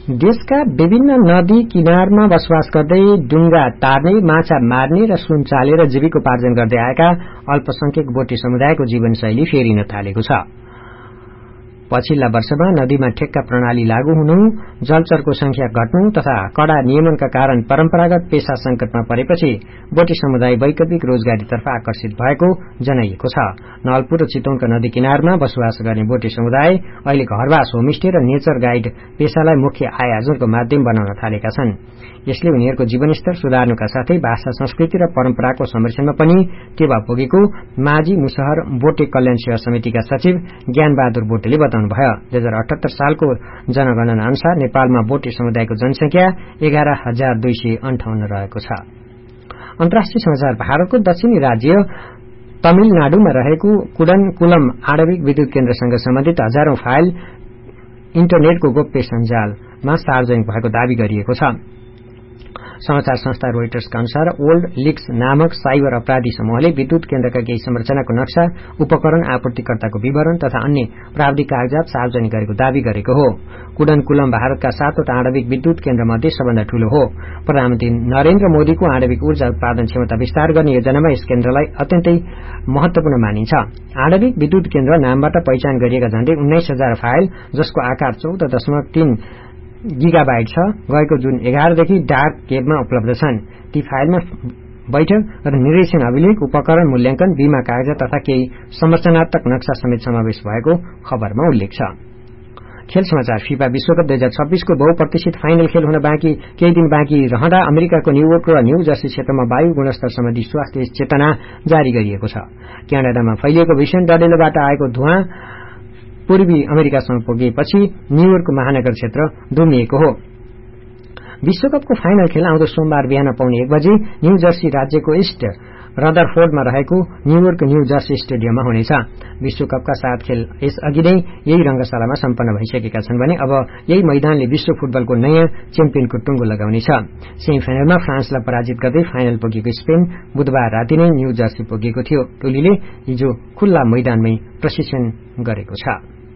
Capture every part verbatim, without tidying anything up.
देशका विभिन्न नदी किनारमा बसोबास गर्दै डुंगा तार्ने, माछा मार्ने र सुन चालेर जीविकोपार्जन गर्दै आएका अल्पसंख्यक बोटे समुदायको जीवनशैली फेरिन थालेको छ। पछिल्ला वर्षमा नदीमा ठेक्का प्रणाली लागू हुनु, जलचरको संख्या घट्नु तथा कड़ा नियमनका कारण परम्परागत पेशा संकटमा परेपछि बोटे समुदाय वैकल्पिक रोजगारीतर्फ आकर्षित भएको जनाइएको छ। नलपुर र चितवनका नदी किनारमा बसोबास गर्ने बोटे समुदाय अहिले घरवास, होमस्टे र नेचर गाइड पेशालाई मुख्य आय आर्जनको माध्यम बनाउन थालेका छन्। यसले उनीहरूको जीवनस्तर सुधार्नुका साथै भाषा, संस्कृति र परम्पराको संरक्षणमा पनि टेवा पुगेको माझी मुसहर बोटे कल्याण सेवा समितिका सचिव ज्ञानबहादुर बोटेले बताउनु भयो। दुई हजार अठहत्तर सालको जनगणना अनुसार नेपालमा बोटे समुदायको जनसंख्या एघार हजार दुई सय अन्ठाउन्न रहेको छ। अन्तर्राष्ट्रिय समाचार। भारतको दक्षिणी राज्य तमिलनाडुमा रहेको कुडनकुलम आणविक विद्युत केन्द्रसँग सम्बन्धित हजारौं फाइल इन्टरनेटको गोप्य सञ्जालमा सार्वजनिक भएको दावी गरिएको छ। समाचार संस्था रोइटर्सका अनुसार ओल्ड लिक्स नामक साइबर अपराधी समूहले विद्युत केन्द्रका केही संरचनाको नक्शा, उपकरण, आपूर्तिकर्ताको विवरण तथा अन्य प्राविधिक कागजात सार्वजनिक गरेको दावी गरेको हो। कुडनकुलम भारतका सातवटा आणविक विद्युत केन्द्रमध्ये सबभन्दा ठूलो हो। प्रधानमन्त्री नरेन्द्र मोदीको आणविक ऊर्जा उत्पादन क्षमता विस्तार गर्ने योजनामा यस केन्द्रलाई अत्यन्तै महत्वपूर्ण मानिन्छ। आणविक विद्युत केन्द्र नामबाट पहिचान गरिएका झण्डै उन्नाइस हजार फाइल, जसको आकार चौध दशमलव तीन गिगाबाइट छ, गएको जुन एघारदेखि डार्क वेबमा उपलब्ध छन्। ती फाइलमा बैठक र निर्देशन, अभिलेख, उपकरण, मूल्याङ्कन, बीमा कागजात तथा केही संरचनात्मक नक्शा समेत समावेश भएको खबरमा उल्लेख छ। खेल समाचार। फिफा विश्वकप दुई हजार छब्बीसको बहुप्रतिष्ठित फाइनल खेल हुन बाँकी केही दिन बाँकी रहँदा अमेरिकाको न्यूयोर्क र न्यू जर्सी क्षेत्रमा वायु गुणस्तर सम्बन्धी स्वास्थ्य चेतना जारी गरिएको छ। क्यानाडामा फैलिएको भीषण डडेलोबाट आएको धुवाँ पूर्वी अमेरिकासम्म पुगेपछि न्यूयोर्क महानगर क्षेत्र धुमिएको हो। विश्वकपको फाइनल खेल आउँदो सोमबार बिहान पाउने एक बजे न्यू जर्सी राज्यको इस्ट रदरफोर्डमा रहेको न्यूयोर्क न्यू जर्सी स्टेडियममा हुनेछ। विश्वकपका सात खेल यस अघि नै यही रंगशालामा सम्पन्न भइसकेका छन् भने अब यही मैदानले विश्व फुटबलको नयाँ च्याम्पियनको टुंगो लगाउनेछ। सेमिफाइनलमा फ्रान्सलाई पराजित गर्दै फाइनल पुगेको स्पेन बुधबार राति नै न्यू जर्सी पुगेको थियो। टोलीले हिजो खुल्ला मैदानमै प्रशिक्षण गरेको छ।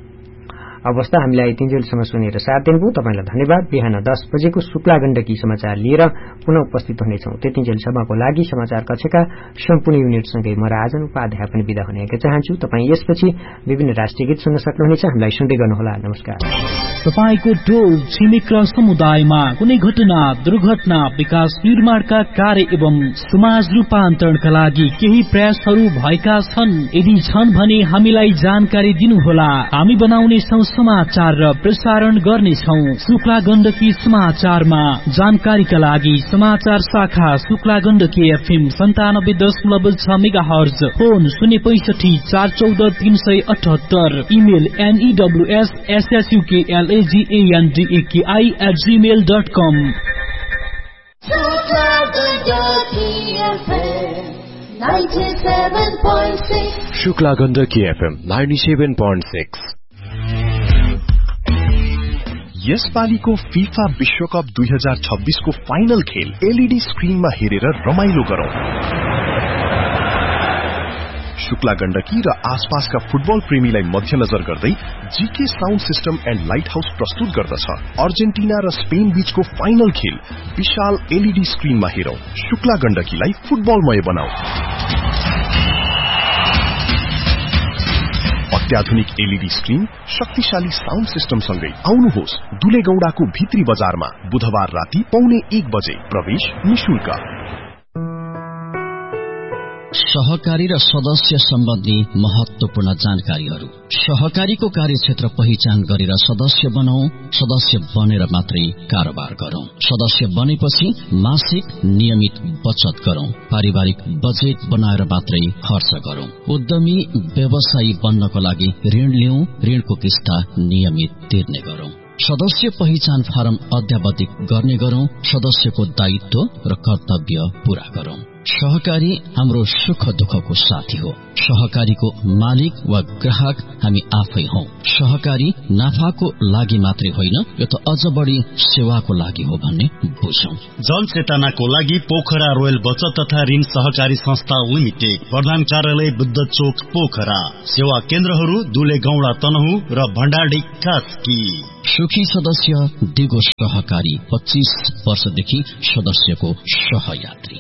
अवस्था हामीलाई तीनजेलसम्म सुनेर साथ दिनुभयो। तपाईंलाई धन्यवाद। बिहान दस बजेको शुक्ला गण्डकी समाचार लिएर पुनः उपस्थित हुनेछौं। त्यतिन्जेलसम्मको लागि समाचार कक्षका सम्पूर्ण युनिटसँगै म राजन उपाध्याय पनि बिदा हुने चाहन्छु। तपाईं यसपछि विभिन्न राष्ट्रिय गीत सुन्न सक्नुहुनेछ। हामीलाई सुन्दै गर्नुहोला। नमस्कार। तपाईको टोल छिमेक र समुदायमा कुनै घटना, दुर्घटना, विकास निर्माणका कार्य एवं समाज रूपान्तरणका लागि केही प्रयासहरू भएका छन्? यदि छन् भने हामीलाई जानकारी दिनुहोला। हामी बनाउने समाचार र प्रसारण गर्नेछौ। शुक्ला गण्डकी समाचारमा जानकारीका लागि समाचार शाखा शुक्ला गण्डकी एफएम सन्तानब्बे दशमलव छ मेगा हर्ज, फोन शून्य पैंसठी चार चौध तीन सय अठहत्तर, email एनईडब्ल्यूएस एसएसयूकेएलएजीएनडीएकेआई at Gmail dot com. Shukla Gandaki FM ninety seven point six. यसपालिको FIFA विश्वकप दुई हजार छब्बीसको फाइनल खेल एलईडी स्क्रिनमा हेरेर रमाइलो गरौं। शुक्ला गण्डकी र आसपासका फुटबल प्रेमीलाई मध्यनजर गर्दै GK sound system and light house प्रस्तुत गर्दछ अर्जेन्टिना र स्पेन बीचको फाइनल खेल विशाल एलईडी स्क्रिनमा हेरौं। शुक्ला गण्डकीलाई फुटबलमय बनाऊ। अत्याधुनिक एलईडी स्क्रिन, शक्तिशाली साउन्ड सिस्टम सँगै आउनुहोस् दुलेगौडाको भित्री बजारमा बुधबार राति पौने एक बजे। प्रवेश निशुल्क। सहकारी र सदस्य सम्बन्धी महत्वपूर्ण जानकारीहरू। सहकारीको कार्यक्षेत्र पहिचान गरेर सदस्य बनाऊ। सदस्य बनेर मात्रै कारोबार गरौं। सदस्य बनेपछि मासिक नियमित बचत गरौं। पारिवारिक बजेट बनाएर मात्रै खर्च गरौं। उद्यमी व्यवसायी बन्नको लागि ऋण लिऊ। ऋणको किस्ता नियमित तिर्ने गरौं। सदस्य पहिचान फारम अध्यावधिक गर्ने गरौं। सदस्यको दायित्व र कर्तव्य पूरा गरौं। सहकारी हाम्रो सुख दुःखको साथी हो। सहकारीको मालिक वा ग्राहक हामी आफै हौ। सहकारी नाफाको लागि मात्रै होइन, यो त अझ बढी सेवाको लागि हो भन्ने बुझौं। जनचेतनाको लागि पोखरा रोयल बचत तथा ऋण सहकारी संस्था लिमिटेड, प्रधान कार्यालय बुद्ध चोक पोखरा। सेवा केन्द्रहरू दुले गौडा तनहु र भण्डारी कास्की। सुखी सदस्य दिगो सहकारी, पच्चीस वर्षदेखि सदस्यको सहयात्री।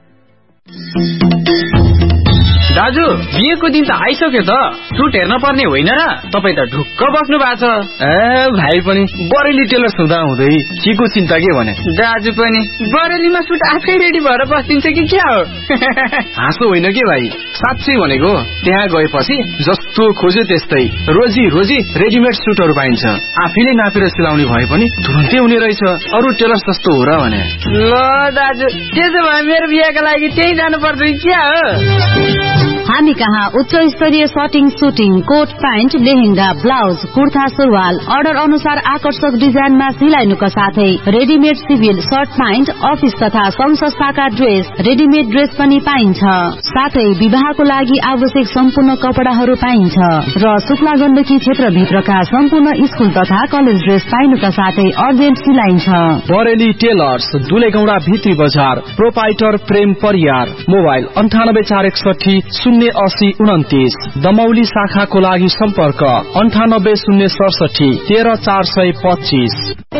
दाजु, बिहेको दिन त आइसक्यो त, सुट हेर्न पर्ने होइन र? तपाईँ त ढुक्क बस्नु भएको छ। ए भाइ पनि बरेली टेलर्स हुँदा हुँदै के को चिन्ता के भने? दाजु पनि बरेलीमा सुट आफै रेडी भएर बस्दिन्छ कि क्या हो? हाँसो होइन के भाइ, साँच्चै भनेको। त्यहाँ गएपछि जस्तो खोज्यो त्यस्तै रोजी रोजी रेडिमेड सुटहरू पाइन्छ। आफैले नापेर सिलाउने भए पनि तुरन्तै हुने रहेछ। अरू टेलर्स जस्तो हो र भने? ल दाजु, त्यसो भए मेरो बिहेको लागि त्यही जानु पर्छ कि क्या हो? हामी कहाँ उच्च स्तरीय सटिङ, shooting, coat pant, lehenga, blouse, kurta, सुरुवाल अर्डर अनुसार आकर्षक डिजाइनमा सिलाइनुका साथै readymade civil short pant, office तथा संघ संस्थाका ड्रेस, रेडिमेड ड्रेस पनि पाइन्छ। साथै विवाहको लागि आवश्यक सम्पूर्ण कपडाहरू पाइन्छ र शुक्ला गण्डकी क्षेत्रभित्रका सम्पूर्ण स्कुल तथा कलेज ड्रेस पाइनुका साथै अर्जेन्ट सिलाइन्छ। बरेली टेलर्स, दुलेगौडा भित्री बजार, प्रोपाइटर प्रेम परियार। मोबाइल अन्ठानब्बे चार एकसठी शून्य अस्सी उन्तिस। दमौली शाखाको लागि सम्पर्क अन्ठानब्बे शून्य सडसठी तेह्र चार सय पच्चीस।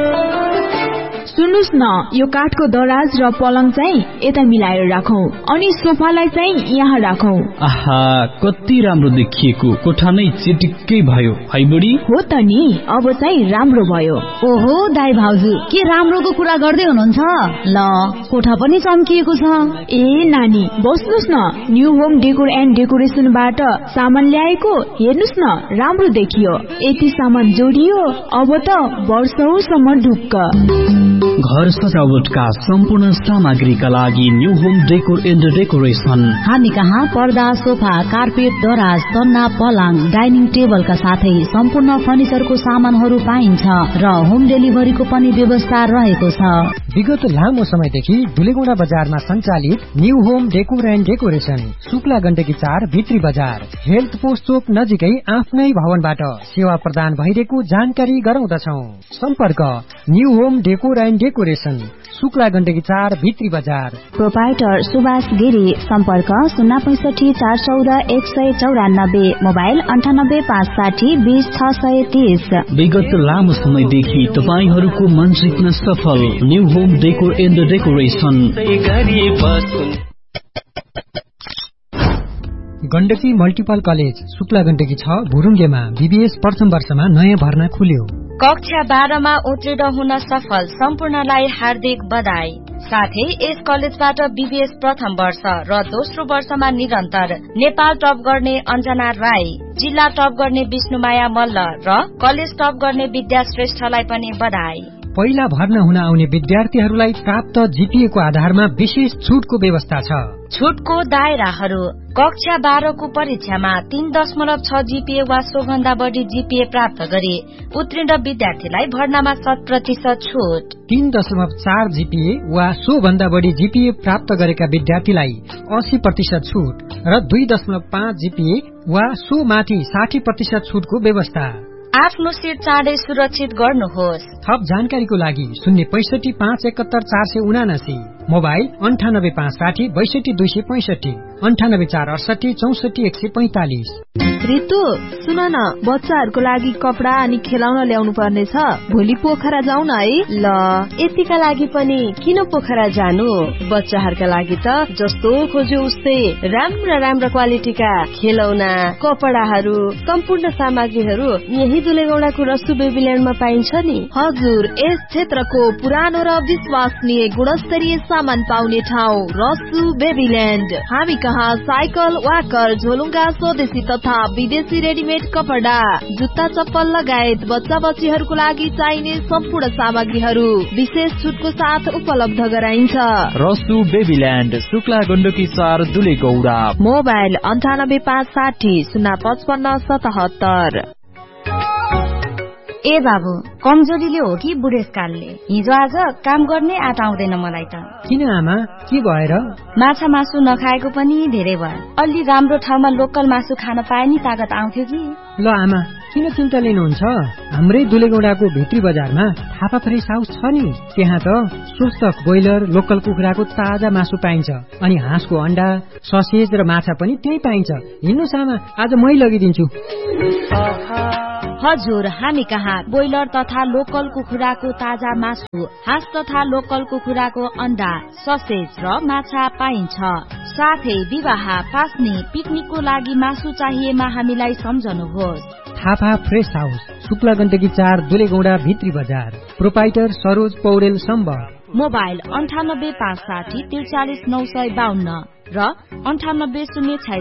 सुन्नुस् न, यो काठको दराज र पलङ चाहिँ यता मिलाएर राखौं अनि सोफालाई चाहिँ यहाँ राखौं। आहा, कति राम्रो देखिएको, कोठा नै चिटिक्कै भयो है बुढी? हो त नि, अब चाहिँ राम्रो भयो। ओहो दाइ भाउजू, के राम्रोको कुरा गर्दै हुनुहुन्छ? ल, कोठा पनि चम्किएको छ। ए नानी, बस्नुस् न, न्यू होम डेकोर एन्ड डेकोरेसनबाट सामान ल्याएको, हेर्नुस् न, राम्रो देखियो। यति सामान जोडियो, अब त वर्षौसम्म ढुक्क। घर सजावटका सम्पूर्ण सामग्रीका लागि new home decor and decoration. हामी कहाँ पर्दा, सोफा, कार्पेट, दराज, तन्ना, पलङ, डाइनिङ टेबलका साथै सम्पूर्ण फर्निचरको सामानहरू पाइन्छ र होम डेलिभरीको पनि व्यवस्था रहेको छ। विगत लामो समयदेखि दुलेगौडा बजारमा सञ्चालित new home decor and decoration, Shukla Gandaki चार भित्री बजार, हेल्थ पोस्ट चोक नजिकै आफ्नै भवनबाट सेवा प्रदान भइरहेको जानकारी गराउँदछौ। सम्पर्क new home decor and decoration, Shukla Gandaki चार भित्री बजार। प्रोपाइटर सुभाष गिरी, सम्पर्क शून्य पैसठी चार चौध एक सय चौरानब्बे। मोबाइल अन्ठानब्बे पाँच साठी बीस छ सय तीस। विगत लामो समयदेखि तपाईहरूको मन जित्न सफल new home decor and decoration. Gandaki multiple college, Shukla Gandaki छ भुरुङ्गेमा बीबीएस प्रथम वर्षमा नयाँ भर्ना खुल्यो। कक्षा बाह्रमा उत्तीर्ण हुन सफल सम्पूर्णलाई हार्दिक बधाई। साथै यस कलेजबाट बीबीएस प्रथम वर्ष र दोस्रो वर्षमा निरन्तर नेपाल टप गर्ने अञ्जना राई, जिल्ला टप गर्ने विष्णुमाया मल्ल र कलेज टप गर्ने विद्या श्रेष्ठलाई पनि बधाई। पहिला भर्ना हुन आउने विद्यार्थीहरूलाई प्राप्त जीपीए को आधारमा विशेष छुटको व्यवस्था छ। छुटको दायराहरू: कक्षा बाह्रको परीक्षामा तीन दशमलव छ जीपीए वा सोभन्दा बढ़ी जीपीए प्राप्त गरे उत्तीर्ण विद्यार्थीलाई भर्नामा शत प्रतिशत छुट। तीन दशमलव चार जीपीए वा सोभन्दा बढ़ी जीपीए प्राप्त गरेका विद्यार्थीलाई अस्सी प्रतिशत छुट र दुई दशमलव पाँच जीपीए वा सो माथि साठी प्रतिशत छुटको व्यवस्था। आफ्नो सीट चाँडै सुरक्षित गर्नुहोस्। थप जानकारीको लागि शून्य पैसठी पाँच एकहत्तर चार सय उनासी, मोबाइल अन्ठानब्बे पाँच साठी बैसठी दुई सय पैंसठी, अन्ठानब्बे चार अडसठी चौसठी एक सय पैंतालिस। ऋतु सुन न, बच्चाहरूको लागि कपडा अनि खेलाउन ल्याउनु पर्ने छ, भोलि पोखरा जाउँ न है। ल, यतिका लागि पनि किन पोखरा जानु? बच्चाहरूका लागि त जस्तो खोज्यो उस्तै राम्रा राम्रा क्वालिटीका खेलौना, कपडाहरू, सम्पूर्ण सामग्रीहरू यही दुलेगौडाको रसु बेबील्यान्डमा पाइन्छ नि। हजुर, यस क्षेत्रको पुरानो र विश्वसनीय गुणस्तरीय सामान पाउने ठाउँ रसु बेबील्यान्ड। हामी कहाँ साइकल, वाकर, झोलुङ्गा, स्वदेशी तथा विदेशी रेडिमेड कपडा, जुत्ता, चप्पल लगायत बच्चा बच्चीहरूको लागि चाहिने सम्पूर्ण सामग्रीहरू विशेष छुटको साथ उपलब्ध गराइन्छ। रसु बेबील्यान्ड, शुक्ला गण्डकी चार दुलेगौडा। मोबाइल अन्ठानब्बे पाँच साठी शून्य पचपन्न सतहत्तर। ए बाबु, कमजोरीले हो कि बुढेसकालले? हिजो आज काम गर्ने आँट आउँदैन मलाई त। किन आमा, के भएर? माछा मासु नखाएको पनि धेरै भयो। अलि राम्रो ठाउँमा लोकल मासु खान पाए नि तागत आउँथ्यो कि। ल आमा, किन चिन्ता लिनुहुन्छ? हाम्रै दुलेगौडाको भित्री बजारमा थापा फ्रेस हाउस छ नि, त्यहाँ त स्वस्थ ब्रोइलर लोकल कुखुराको ताजा मासु पाइन्छ, अनि हाँसको अण्डा, ससेज र माछा पनि त्यही पाइन्छ। हिँड्नुस् आमा, आज मै लगिदिन्छु। हजुर, हामी कहाँ ब्रोइलर तथा लोकल कुखुराको ताजा मासु, हाँस तथा लोकल कुखुराको अण्डा, ससेज र माछा पाइन्छ। साथै विवाह, पास्ने, पिकनिकको लागि मासु चाहिएमा हामीलाई सम्झनुहोस्। थापा फ्रेस हाउस, शुक्ला गण्डकी चार, दुलेगौडा भित्री बजार। प्रोपाइटर सरोज पौडेल सम्बर। मोबाइल अन्ठानब्बे पाँच साठी त्रिचालिस नौ सय बाहन्न र अन्ठानब्बे शून्य